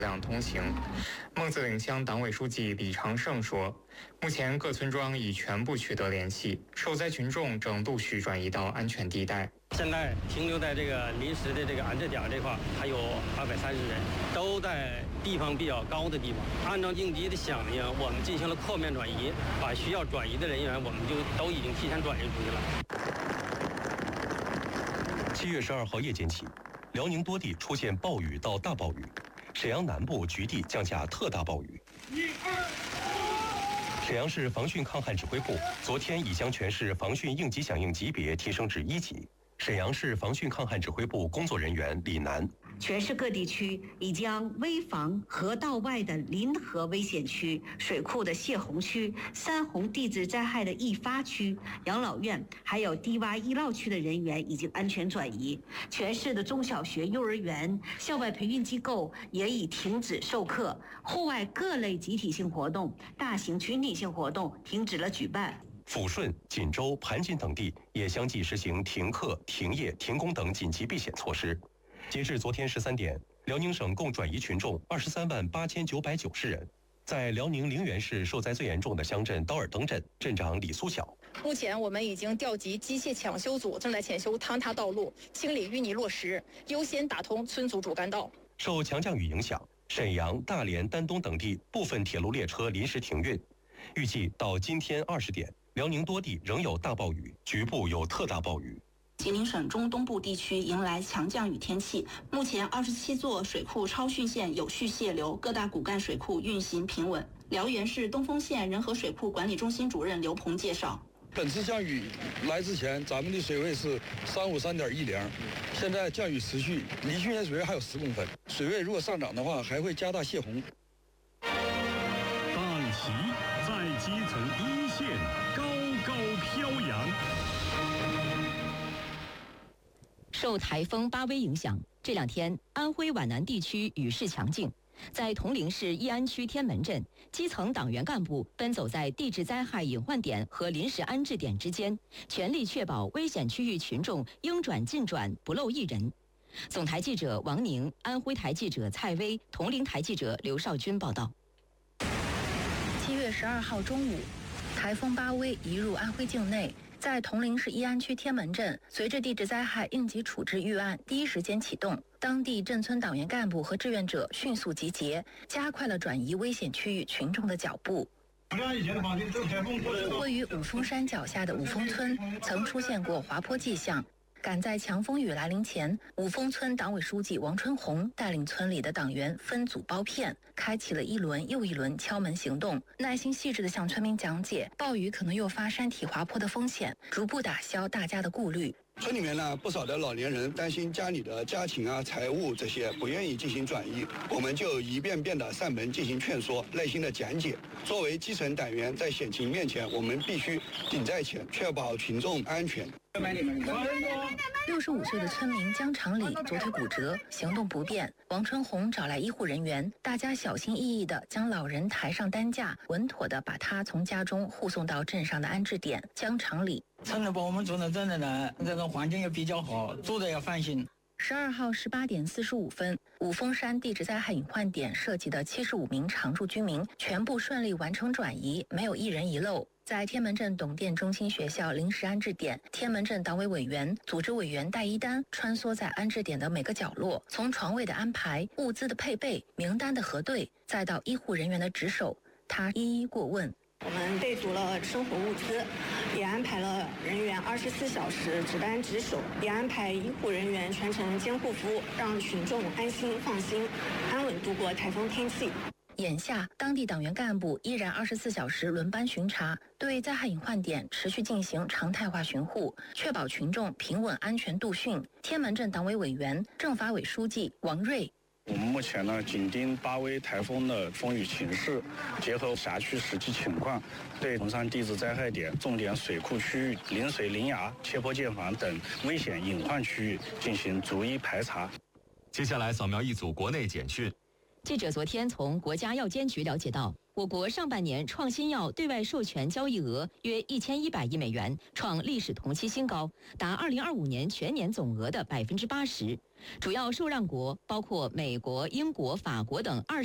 量通行。孟子岭乡党委书记李长胜说，目前各村庄已全部取得联系，受灾群众正陆续转移到安全地带。 现在停留在这个临时的这个安置点这块，还有230人，都在地方比较高的地方。按照应急的响应，我们进行了扩面转移，把需要转移的人员，我们就都已经提前转移出去了。 7月12号夜间起，辽宁多地出现暴雨到大暴雨，沈阳南部局地降下特大暴雨。沈阳市防汛抗旱指挥部昨天已将全市防汛应急响应级别提升至1级。沈阳市防汛抗旱指挥部工作人员李楠， 全市各地区已将危防河道外的临河危险区、水库的泄洪区、3洪地质灾害的易发区、养老院还有低洼医涝区的人员已经安全转移。全市的中小学、幼儿园、校外培训机构也已停止授课，户外各类集体性活动、大型群体性活动停止了举办。 抚顺、锦州、盘锦等地也相继实行停课、停业、停工等紧急避险措施。截至昨天13点，辽宁省共转移群众238990人。在辽宁陵园市受灾最严重的乡镇刀尔登镇，镇长李苏晓， 目前我们已经调集机械抢修组，正在检修坍塌道路，清理淤泥落石，优先打通村组主干道。 受强降雨影响，沈阳、大连、丹东等地部分铁路列车临时停运。预计到今天20点，辽宁多地仍有大暴雨，局部有特大暴雨。 吉林省中东部地区迎来强降雨天气，目前27座水库超汛线有序泄流，各大骨干水库运行平稳。辽源市东丰县仁和水库管理中心主任刘鹏介绍， 本次降雨来之前，咱们的水位是353.10，现在降雨持续，离去年水位还有10公分，水位如果上涨的话，还会加大泄洪。 党旗在基层一线高高飘扬。 受台风巴威影响，这2天安徽皖南地区雨势强劲。在铜陵市义安区天门镇，基层党员干部奔走在地质灾害隐患点和临时安置点之间，全力确保危险区域群众应转尽转，不漏一人。总台记者王宁、安徽台记者蔡薇、铜陵台记者刘少军报道。 7月12号中午，台风巴威移入安徽境内。在铜陵市义安区天门镇，随着地质灾害应急处置预案第一时间启动，当地镇村党员干部和志愿者迅速集结，加快了转移危险区域群众的脚步。位于五峰山脚下的五峰村曾出现过滑坡迹象。赶在强风雨来临前，五峰村党委书记王春红带领村里的党员分组包片，开启了一轮又一轮敲门行动，耐心细致地向村民讲解暴雨可能诱发山体滑坡的风险，逐步打消大家的顾虑。 村里面呢，不少的老年人担心家里的家禽啊、财物这些，不愿意进行转移，我们就一遍遍的上门进行劝说，耐心的讲解。作为基层党员，在险情面前，我们必须顶在前，确保群众安全。 65岁的村民江长礼左腿骨折，行动不便。王春红找来医护人员，大家小心翼翼地将老人抬上担架，稳妥地把他从家中护送到镇上的安置点。江长礼， 村里把我们住在镇里呢，这个环境也比较好，住的也放心。 12号18点45分，五峰山地质灾害隐患点涉及的75名常住居民全部顺利完成转移，没有一人遗漏。在天门镇董店中心学校临时安置点，天门镇党委委员、组织委员带一单穿梭在安置点的每个角落，从床位的安排、物资的配备、名单的核对，再到医护人员的值守，他一一过问。 我们备足了生活物资，也安排了人员24小时值班值守，也安排医护人员全程监护服务，让群众安心放心，安稳度过台风天气。 眼下，当地党员干部依然24小时轮班巡查，对灾害隐患点持续进行常态化巡护，确保群众平稳安全度汛。天门镇党委委员、政法委书记王瑞。 我们目前呢，紧盯巴威台风的风雨情势，结合辖区实际情况，对铜山地质灾害点、重点水库区域、临水临崖、切坡建房等危险隐患区域进行逐一排查。 接下来扫描一组国内简讯。 记者昨天从国家药监局了解到， 我国上半年创新药对外授权交易额约1100亿美元，创历史同期新高，达2025年全年总额的80%。主要受让国包括美国、英国、法国等